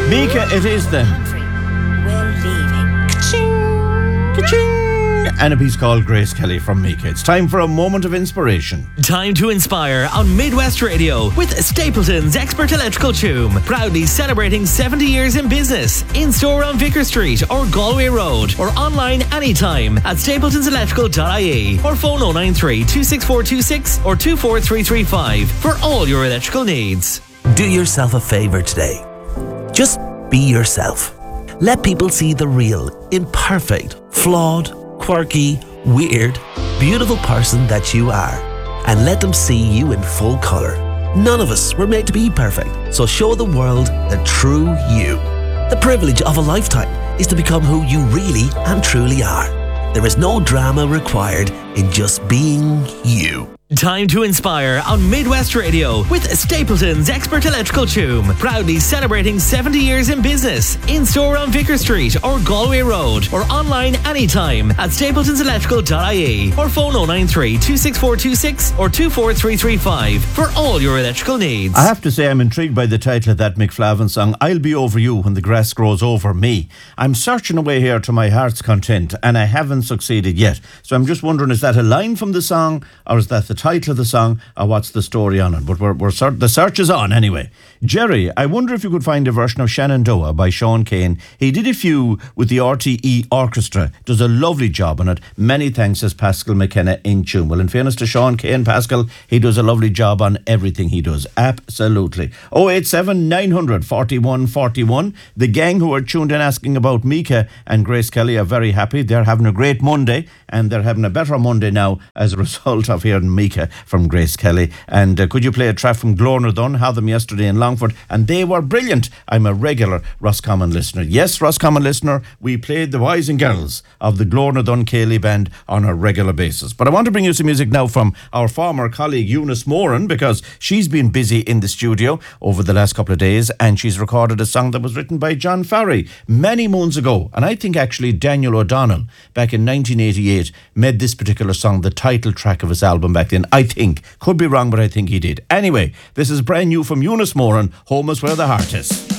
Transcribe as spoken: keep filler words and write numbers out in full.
Mika, it is then. We're leaving. Ka-ching, ka-ching. And a piece called Grace Kelly from Mika. It's time for a moment of inspiration. Time to inspire on Midwest Radio with Stapleton's Expert Electrical Toom. Proudly celebrating seventy years in business. In-store on Vicar Street or Galway Road. Or online anytime at stapletons electrical dot I E. Or phone oh nine three, two six four two six or two four three three five for all your electrical needs. Do yourself a favour today. Just be yourself. Let people see the real, imperfect, flawed, quirky, weird, beautiful person that you are. And let them see you in full colour. None of us were made to be perfect, so show the world the true you. The privilege of a lifetime is to become who you really and truly are. There is no drama required in just being you. Time to inspire on Midwest Radio with Stapleton's Expert Electrical Toom. Proudly celebrating seventy years in business. In-store on Vicar Street or Galway Road. Or online anytime at stapletons electrical dot I E. Or phone oh nine three, two six four two six or two four three three five for all your electrical needs. I have to say I'm intrigued by the title of that Mick Flavin song, I'll Be Over You When the Grass Grows Over Me. I'm searching away here to my heart's content and I haven't succeeded yet. So I'm just wondering, is that a line from the song or is that the title of the song or what's the story on it? But we're, we're the search is on anyway. Jerry, I wonder if you could find a version of Shenandoah by Sean Kane. He did a few with the R T E Orchestra. Does a lovely job on it. Many thanks, says Pascal McKenna in tune. Well, in fairness to Sean Kane, Pascal, he does a lovely job on everything he does. Absolutely. oh eight seven, nine hundred, forty-one forty-one. The gang who are tuned in asking about Mika and Grace Kelly are very happy. They're having a great Monday and they're having a better Monday now as a result of hearing Mika from Grace Kelly. And uh, could you play a track from Glornadon? Had them yesterday in Longford and they were brilliant. I'm a regular Roscommon listener. Yes, Roscommon listener, we played the boys and girls of the Glornadon Cayley band on a regular basis. But I want to bring you some music now from our former colleague Eunice Moran, because she's been busy in the studio over the last couple of days and she's recorded a song that was written by John Farry many moons ago. And I think actually Daniel O'Donnell back in nineteen eighty-eight made this particular song the title track of his album back then. I think. Could be wrong, but I think he did. Anyway, this is brand new from Eunice Moran, Home is Where the Heart Is.